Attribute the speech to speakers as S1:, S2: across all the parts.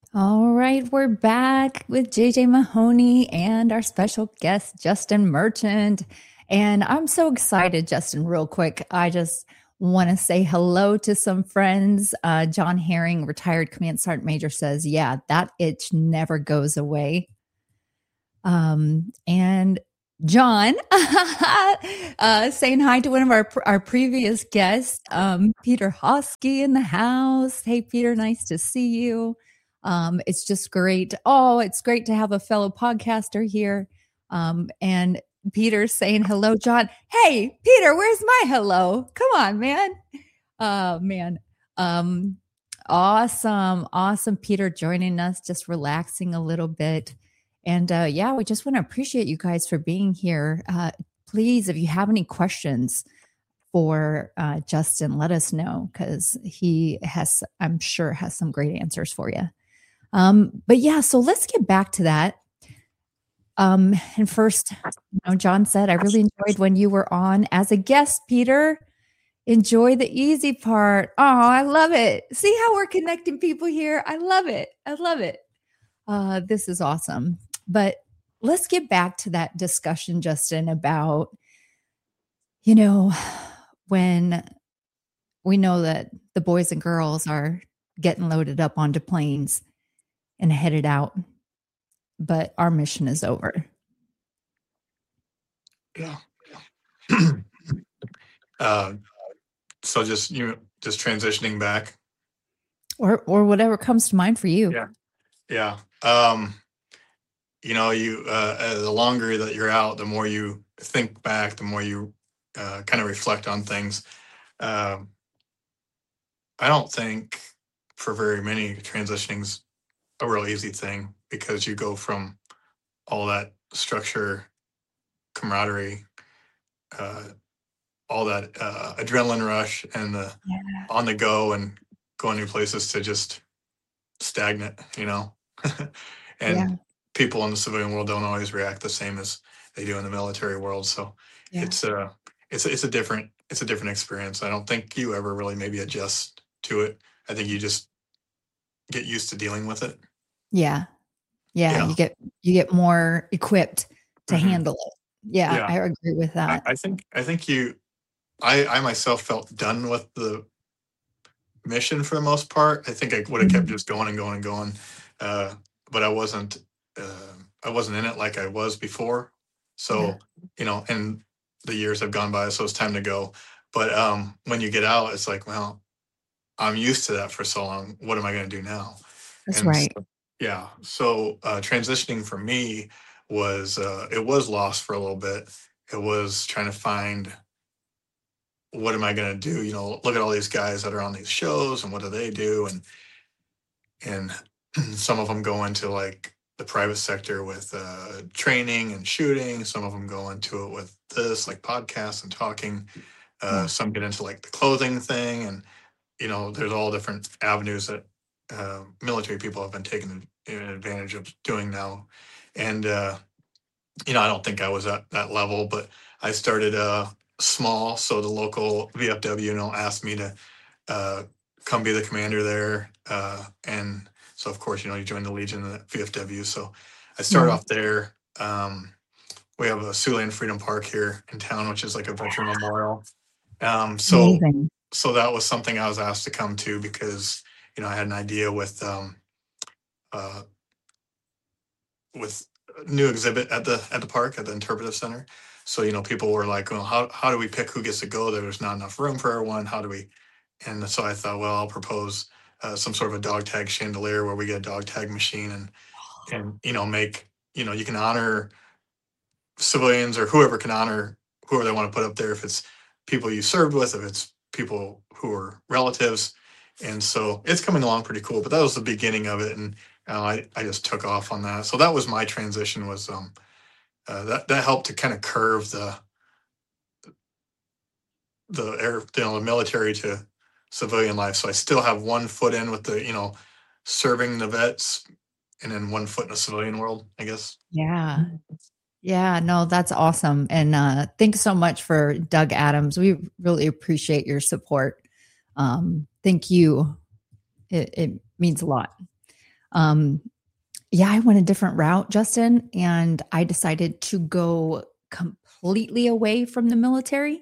S1: All right, we're back with JJ Mahoney and our special guest, Justin Merchant. And I'm so excited, Justin, real quick. I just want to say hello to some friends. John Herring, retired Command Sergeant Major, says, yeah, that itch never goes away. And John saying hi to one of our previous guests, Peter Hosky in the house. Hey, Peter, nice to see you. It's just great. Oh, it's great to have a fellow podcaster here. And Peter's saying hello, John. Hey, Peter, where's my hello? Come on, man. Man. Awesome. Peter joining us, just relaxing a little bit. And yeah, we just want to appreciate you guys for being here. Please, if you have any questions for Justin, let us know because he has, I'm sure, has some great answers for you. But yeah, so let's get back to that. And first, John said, I really enjoyed when you were on as a guest, Peter. Enjoy the easy part. Oh, I love it. See how we're connecting people here? I love it. This is awesome. But let's get back to that discussion, Justin, about, when we know that the boys and girls are getting loaded up onto planes and headed out, but our mission is over.
S2: Yeah. So just transitioning back,
S1: or whatever comes to mind for you.
S2: Yeah. The longer that you're out, the more you think back, the more you kind of reflect on things. I don't think for very many transitioning's a real easy thing because you go from all that structure, camaraderie, all that adrenaline rush and the on the go and going new places to just stagnant, and people in the civilian world don't always react the same as they do in the military world. So it's a different experience. I don't think you ever really maybe adjust to it. I think you just get used to dealing with it.
S1: Yeah. You get more equipped to handle it. Yeah, I agree with that.
S2: I think I myself felt done with the mission for the most part. I think I would have kept just going and going and going, but I wasn't in it like I was before. So and the years have gone by, so it's time to go. But when you get out, it's like, well, I'm used to that for so long. What am I going to do now?
S1: That's right.
S2: So transitioning for me was it was lost for a little bit. It was trying to find, what am I going to do? Look at all these guys that are on these shows and what do they do? And some of them go into like the private sector with training and shooting. Some of them go into it with this, like podcasts and talking. Some get into like the clothing thing. And, there's all different avenues that military people have been taking advantage of doing now. And, I don't think I was at that level, but I started small. So the local VFW, asked me to come be the commander there. And so, of course, you join the Legion and the VFW. So I started off there. We have a Siouxland Freedom Park here in town, which is like a veteran memorial. So that was something I was asked to come to because, I had an idea with a new exhibit at the park, at the interpretive center. So, people were like, well, how do we pick who gets to go? There's not enough room for everyone. How do we? And so I thought, well, I'll propose some sort of a dog tag chandelier where we get a dog tag machine and make, you can honor civilians or whoever can honor whoever they want to put up there. If it's people you served with, if it's people who are relatives. And so it's coming along pretty cool, but that was the beginning of it. And I just took off on that. So that was my transition, was that helped to kind of curve the military to civilian life. So I still have one foot in with the, serving the vets, and then one foot in the civilian world, I guess.
S1: Yeah, no, that's awesome. And thanks so much for Doug Adams. We really appreciate your support. Thank you. It means a lot. Um, yeah, I went a different route, Justin, and I decided to go completely away from the military.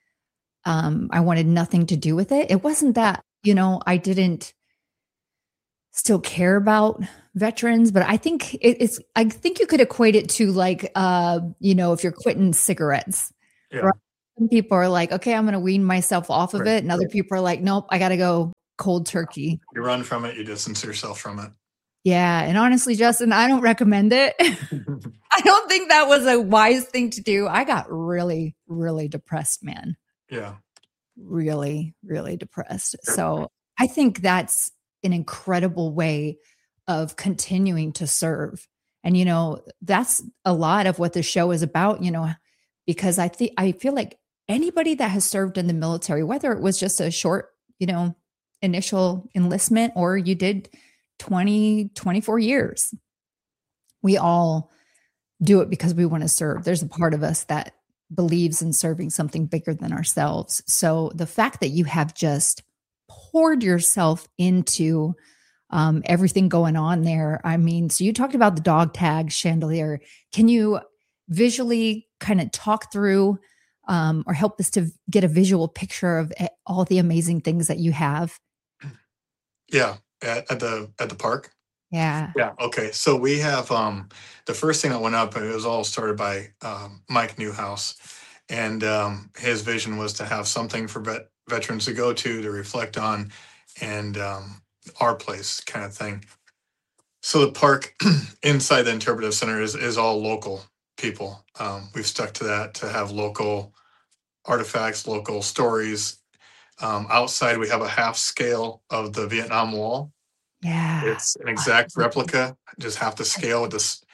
S1: I wanted nothing to do with it. It wasn't that, I didn't still care about veterans, but I think I think you could equate it to like, if you're quitting cigarettes, right?
S2: Yeah.
S1: Some people are like, okay, I'm going to wean myself off of
S2: Right.
S1: it. And other people are like, nope, I got to go cold turkey.
S2: You run from it, you distance yourself from it.
S1: Yeah. And honestly, Justin, I don't recommend it. I don't think that was a wise thing to do. I got really, really depressed, man.
S2: Yeah.
S1: Really, really depressed. So I think that's an incredible way of continuing to serve. And, that's a lot of what the show is about, because I feel like anybody that has served in the military, whether it was just a short, initial enlistment or you did 20, 24 years, we all do it because we want to serve. There's a part of us that believes in serving something bigger than ourselves. So the fact that you have just poured yourself into everything going on there. I mean, so you talked about the dog tag chandelier. Can you visually kind of talk through or help us to get a visual picture of all the amazing things that you have?
S2: Yeah. At the park.
S1: Yeah.
S2: Yeah. Okay. So we have the first thing that went up. It was all started by Mike Newhouse, and his vision was to have something for veterans to go to reflect on, and our place kind of thing. So the park inside the interpretive center is all local people. We've stuck to that to have local artifacts, local stories. Outside, we have a half scale of the Vietnam Wall.
S1: Yeah.
S2: It's an exact replica, just half the scale with this.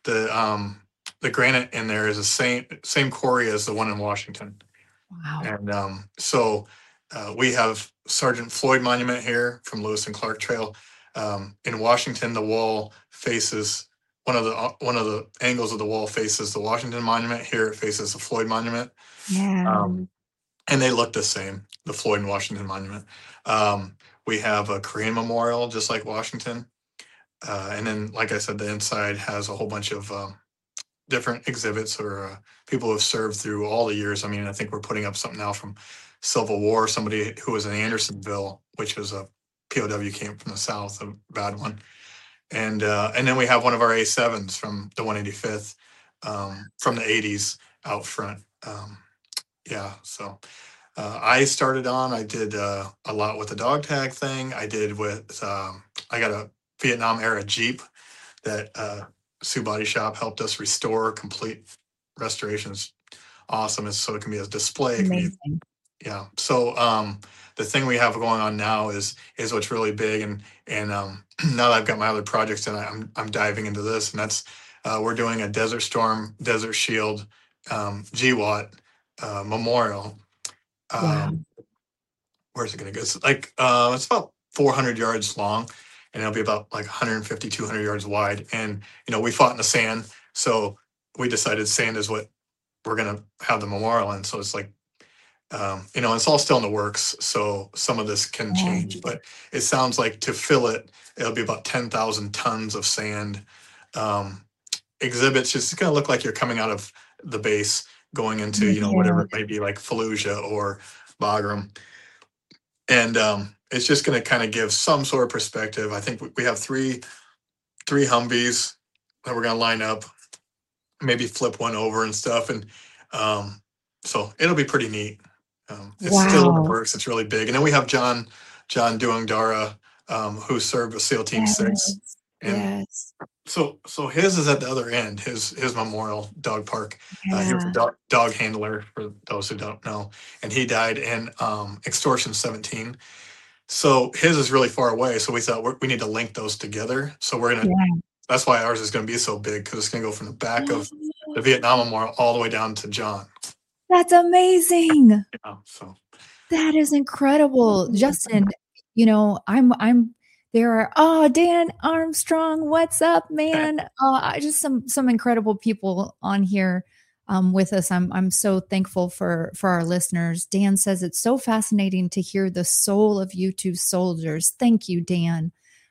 S2: The granite in there is the same quarry as the one in Washington.
S1: Wow.
S2: And so we have Sergeant Floyd Monument here from Lewis and Clark Trail. In Washington, the wall faces one of the angles of the wall faces the Washington Monument. Here it faces the Floyd Monument.
S1: Yeah.
S2: And they look the same, the Floyd and Washington Monument. We have a Korean memorial, just like Washington. And then, like I said, the inside has a whole bunch of different exhibits or people who have served through all the years. I mean, I think we're putting up something now from Civil War, somebody who was in Andersonville, which was a POW, came from the South, a bad one. And then we have one of our A7s from the 185th from the 80s out front. Yeah, so I started on, I did a lot with the dog tag thing. I did with, I got a Vietnam era Jeep that Sioux Body Shop helped us restore. Complete restorations. Awesome. So it can be a display.
S1: Amazing.
S2: Yeah. So the thing we have going on now is what's really big, and now that I've got my other projects and I'm diving into this, and that's we're doing a Desert Storm, Desert Shield, GWAT memorial.
S1: Wow.
S2: Where's it going to go? It's like it's about 400 yards long, and it'll be about like 150, 200 yards wide. And we fought in the sand, so we decided sand is what we're going to have the memorial in. So it's like, it's all still in the works. So some of this can change, but it sounds like to fill it, it'll be about 10,000 tons of sand. Exhibits, just going to look like you're coming out of the base, going into, whatever it may be, like Fallujah or Bagram. And it's just going to kind of give some sort of perspective. I think we have three Humvees that we're going to line up, maybe flip one over and stuff. And so it'll be pretty neat. It's still in the works. It's really big. And then we have John Duong Dara, who served with SEAL Team 6. And so his is at the other end, his memorial dog park. He was a dog handler, for those who don't know. And he died in Extortion 17. So his is really far away. So we thought we need to link those together. So we're going to, that's why ours is going to be so big, because it's going to go from the back of the Vietnam Memorial all the way down to John.
S1: That's amazing.
S2: Yeah, so
S1: that is incredible. Justin, I'm there are, Dan Armstrong, what's up, man? Just some incredible people on here with us. I'm so thankful for our listeners. Dan says it's so fascinating to hear the soul of YouTube soldiers. Thank you, Dan.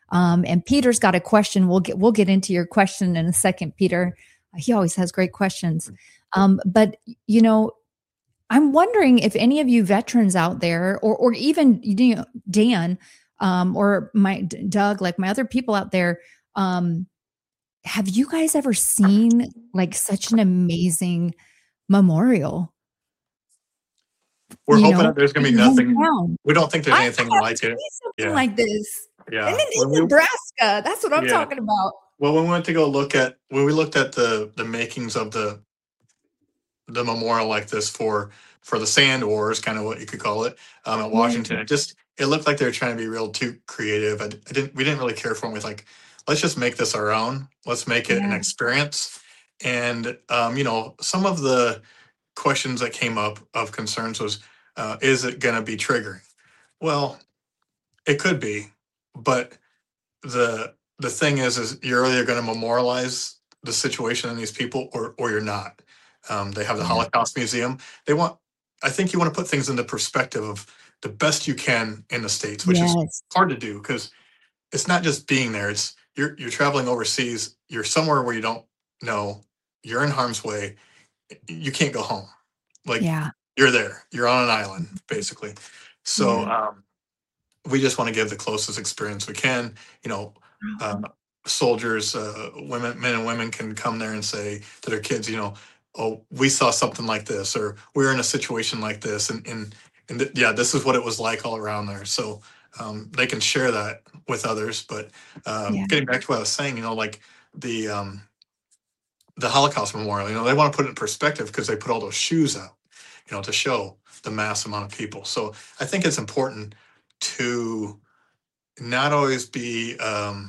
S1: And Peter's got a question. We'll get into your question in a second, Peter. He always has great questions. But you know, I'm wondering if any of you veterans out there, or even Dan, or Doug, like my other people out there, have you guys ever seen like such an amazing memorial?
S2: We're
S1: You
S2: hoping
S1: know,
S2: that there's going to
S1: in
S2: be
S1: your
S2: nothing.
S1: hometown.
S2: We don't think there's
S1: I
S2: anything
S1: have to
S2: like it.
S1: see something
S2: Yeah.
S1: like this.
S2: Yeah.
S1: And in Nebraska, that's what I'm
S2: Yeah.
S1: talking about.
S2: Well, when we went to go when we looked at the makings of the memorial like this for the sand wars, kind of what you could call it, at Washington, it looked like they were trying to be real too creative. We didn't really care for them. With like, let's just make this our own. Let's make it an experience. And some of the questions that came up of concerns was, is it going to be triggering? Well, it could be, but the thing is you're either going to memorialize the situation and these people, or you're not. They have the Holocaust Museum. I think you want to put things into perspective of the best you can in the States, which is hard to do because it's not just being there. It's you're traveling overseas. You're somewhere where you don't know. You're in harm's way. You can't go home. Like you're there. You're on an island, basically. So we just want to give the closest experience we can. Soldiers, men and women can come there and say to their kids, oh, we saw something like this, or we're in a situation like this, and this is what it was like all around there. So they can share that with others. But getting back to what I was saying, like the Holocaust Memorial, they want to put it in perspective because they put all those shoes out, to show the mass amount of people. So I think it's important to not always be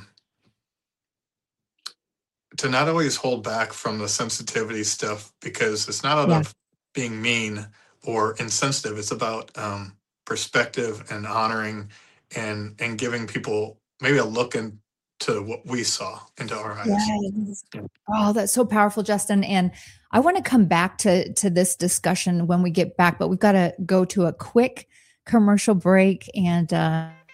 S2: to not always hold back from the sensitivity stuff, because it's not out of being mean or insensitive. It's about perspective and honoring and giving people maybe a look into what we saw into our eyes.
S1: Yes. Oh, that's so powerful, Justin. And I want to come back to this discussion when we get back, but we've got to go to a quick commercial break, and